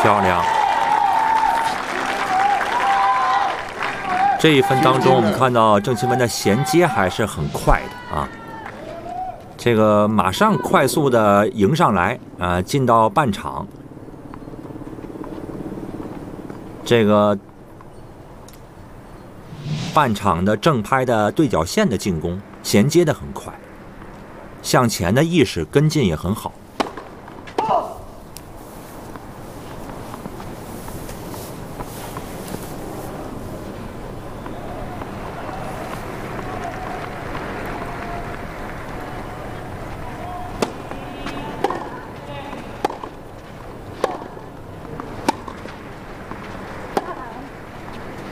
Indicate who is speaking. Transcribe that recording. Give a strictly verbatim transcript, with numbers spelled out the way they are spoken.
Speaker 1: 漂亮。这一分当中，我们看到郑钦文的衔接还是很快的啊。这个马上快速的迎上来啊、呃，进到半场。这个半场的正拍的对角线的进攻衔接的很快，向前的意识跟进也很好。